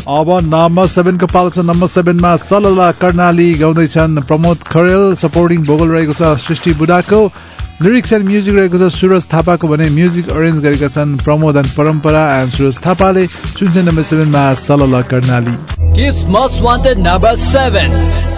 अब नम्बर 7 को पालो छ। नम्बर 7 मा सलला कर्णाली गाउँदैछन् प्रमोद खरेल। सपोर्टिङ भोकल रहेको छ सृष्टि बुढाको। लिरिक्स एन्ड म्युजिक रहेको छ सुरज थापाको भने म्युजिक अरेन्ज गरेका छन् प्रमोद एन्ड परम्परा एन्ड सुरज थापाले। सुन्छ नम्बर 7 मा सलला Karnali. Gift most wanted number 7.